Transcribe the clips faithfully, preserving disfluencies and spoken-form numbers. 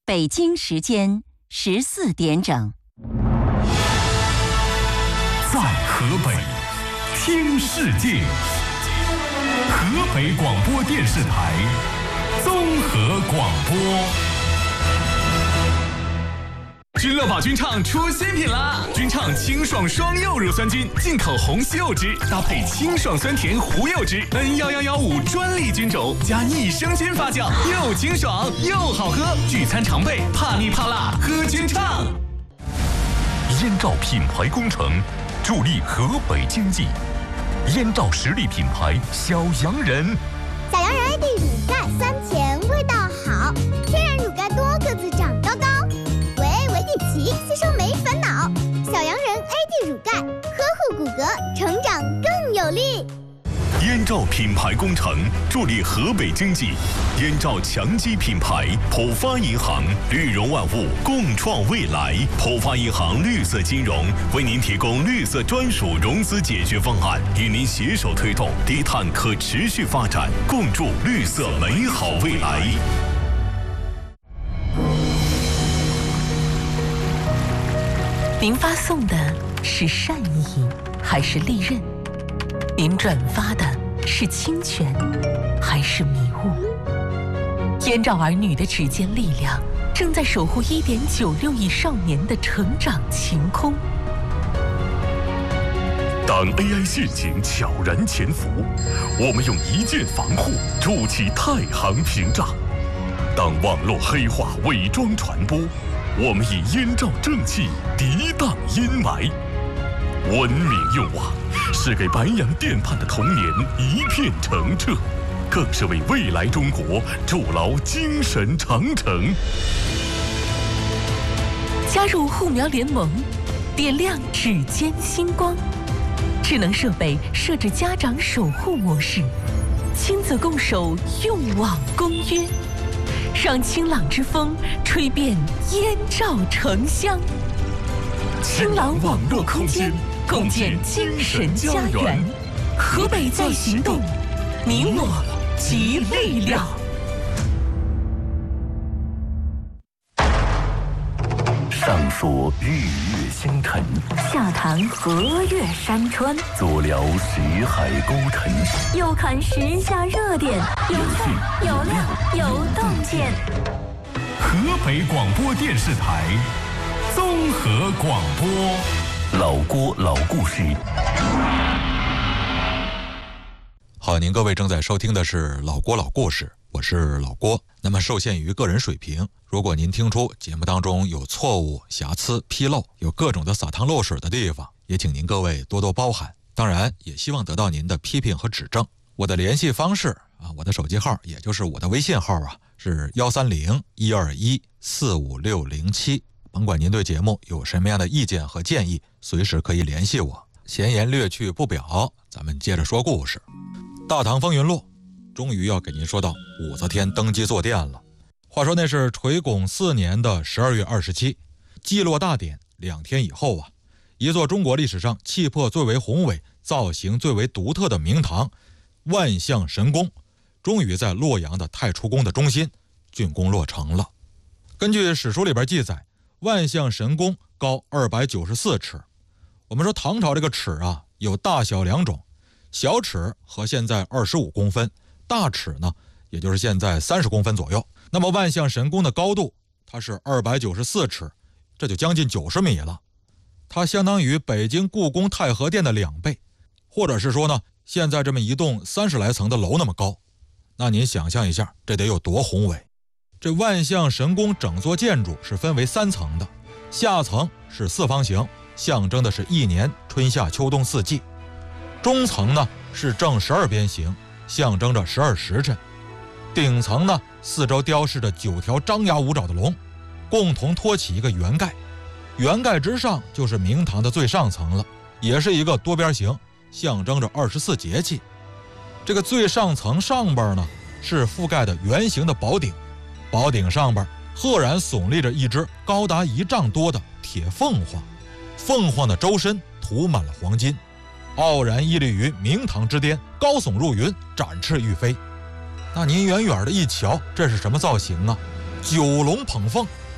北京时间十四点整。 在河北听世界，河北广播电视台综合广播。君乐宝君畅出新品啦！君畅清爽双柚乳酸菌，进口红西柚汁，搭配清爽酸甜胡柚汁 N 一一一五专利菌种，加益生菌发酵，又清爽又好喝，聚餐常备，怕腻怕辣喝君畅。 燕赵品牌工程助力河北经济，燕赵实力品牌小洋人。 小洋人 A D 乳钙酸甜，味道好，天然乳钙多个子长高高。维 维 D 奇吸收没烦恼，小洋人 A D 乳钙呵护骨骼，成长更有力。 燕赵品牌工程助力河北经济，燕赵强基品牌，浦发银行，绿融万物，共创未来。浦发银行绿色金融为您提供绿色专属融资解决方案，与您携手推动低碳可持续发展，共筑绿色美好未来。 您发送的是善意还是利刃？您转发的是侵权还是迷雾？燕赵儿女的指尖力量正在守护 一点九六亿少年的成长晴空。 当 A I 陷阱悄然潜伏，我们用一键防护筑起太行屏障；当网络黑话伪装传播，我们以燕赵正气涤荡阴霾。文明用网是给白洋淀畔的童年一片澄澈，更是为未来中国筑牢精神长城。 加入护苗联盟，点亮指尖星光。智能设备设置家长守护模式，亲子共守用网公约，让清朗之风吹遍燕赵城乡。清朗网络空间，共建精神家园。河北在行动，你我集力量。 上说日月星辰， 下谈河岳山川， 左聊识海沟沉， 右看时下热点，有趣有料有洞见。 河北广播电视台综合广播。 老郭老故事。 好，您各位正在收听的是老郭老故事，我是老郭。那么受限于个人水平，如果您听出节目当中有错误、瑕疵、纰漏，有各种的洒汤漏水的地方，也请您各位多多包涵。当然也希望得到您的批评和指正。我的联系方式啊，我的手机号也就是我的微信号啊，是幺三零一二一四五六零七。甭管您对节目有什么样的意见和建议，随时可以联系我。闲言略去不表，咱们接着说故事。大唐风云录终于要给您说到武则天登基坐殿了。话说那是垂拱四年的十二月二十七，祭落大典两天以后啊，一座中国历史上气魄最为宏伟、造型最为独特的明堂万象神宫，终于在洛阳的太初宫的中心竣工落成了。根据史书里边记载，万象神宫高二百九十四尺。我们说唐朝这个尺啊，有大小两种，小尺和现在二十五公分，大尺呢，也就是现在三十公分左右。那么万象神宫的高度，它是二百九十四尺，这就将近九十米了。它相当于北京故宫太和殿的两倍，或者是说呢，现在这么一栋三十来层的楼那么高。那您想象一下，这得有多宏伟。这万象神宫整座建筑是分为三层的，下层是四方形，象征的是一年春夏秋冬四季。中层呢是正十二边形，象征着十二时辰。顶层呢四周雕饰着九条张牙舞爪的龙，共同托起一个圆盖。圆盖之上就是明堂的最上层了，也是一个多边形，象征着二十四节气。这个最上层上边呢是覆盖的圆形的宝顶，宝顶上边赫然耸立着一只高达一丈多的铁凤凰，凤凰的周身涂满了黄金，傲然屹立于明堂之巅，高耸入云，展翅欲飞。那您远远的一瞧，这是什么造型啊？九龙捧凤，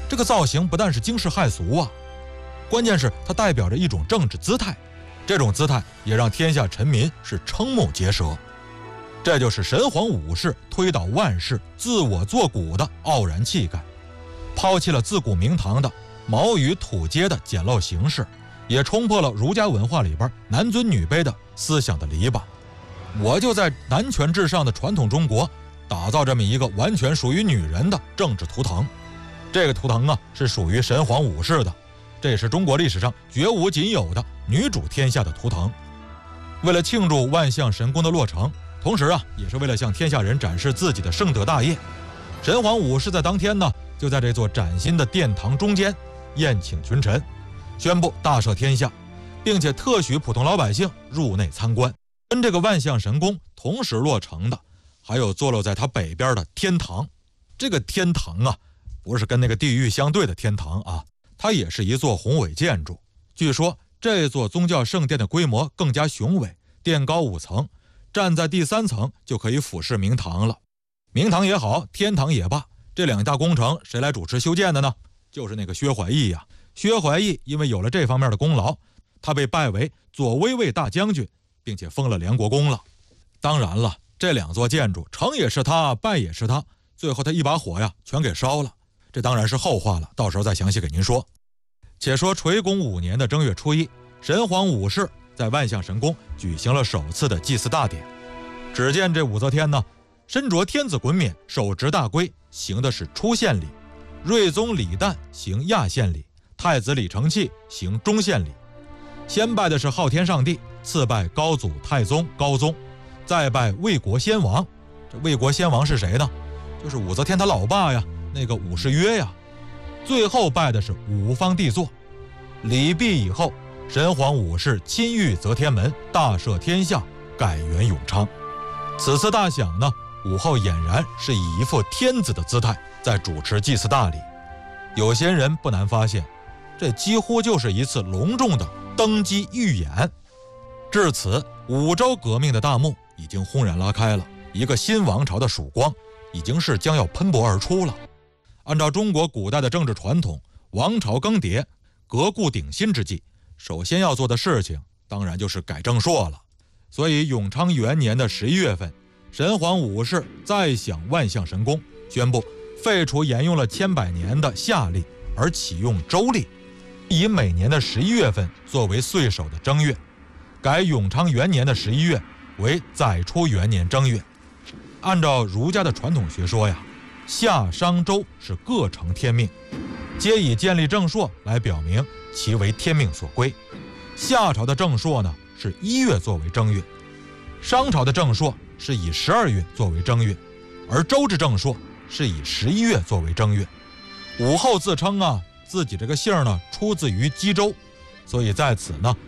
这个造型不但是惊世骇俗啊，关键是它代表着一种政治姿态，这种姿态也让天下臣民是瞠目结舌。这就是神皇武士推倒万世、自我作古的傲然气概，抛弃了自古明堂的毛羽土阶的简陋形式，也冲破了儒家文化里边男尊女卑的思想的篱笆。我就在男权至上的传统中国打造这么一个完全属于女人的政治图腾。这个图腾啊是属于神皇武士的，这也是中国历史上绝无仅有的女主天下的图腾。为了庆祝万象神宫的落成，同时啊也是为了向天下人展示自己的圣德大业，神皇武士在当天呢就在这座崭新的殿堂中间宴请群臣，宣布大赦天下，并且特许普通老百姓入内参观。跟这个万象神宫同时落成的还有坐落在它北边的天堂。这个天堂啊不是跟那个地狱相对的天堂啊，它也是一座宏伟建筑。据说这座宗教圣殿的规模更加雄伟，殿高五层，站在第三层就可以俯视明堂了。明堂也好，天堂也罢，这两大工程谁来主持修建的呢？就是那个薛怀义呀、啊。薛怀义因为有了这方面的功劳，他被拜为左威卫大将军，并且封了连国公了。当然了，这两座建筑成也是他，败也是他，最后他一把火呀全给烧了，这当然是后话了，到时候再详细给您说。且说垂拱五年的正月初一，神皇武士在万象神宫举行了首次的祭祀大典。只见这武则天呢，身着天子衮冕，手执大圭，行的是初献礼；睿宗李旦行亚献礼；太子李承器行中献礼。先拜的是昊天上帝，次拜高祖太宗高宗，再拜魏国先王。这魏国先王是谁呢？就是武则天他老爸呀，那个武士约呀。最后拜的是五方帝座。礼毕以后，神皇武士亲御则天门，大赦天下，改元永昌。此次大享呢，武后俨然是以一副天子的姿态在主持祭祀大礼。有些人不难发现，这几乎就是一次隆重的登基预演。至此，五州革命的大幕已经轰然拉开了，一个新王朝的曙光已经是将要喷薄而出了。按照中国古代的政治传统，王朝更迭、革故鼎新之际，首先要做的事情当然就是改正朔了。所以永昌元年的十一月份，神皇武士再享万象神宫，宣布废除沿用了千百年的夏历，而启用周历，以每年的十一月份作为岁首的正月，改永昌元年的十一月为载初元年正月。按照儒家的传统学说呀，夏商周是各成天命，皆以建立正朔来表明其为天命所归。夏朝的正朔呢是一月作为正月，商朝的正朔是以十二月作为正月，而周之正朔是以十一月作为正月。武后自称啊，自己这个姓呢出自于姬州，所以在此呢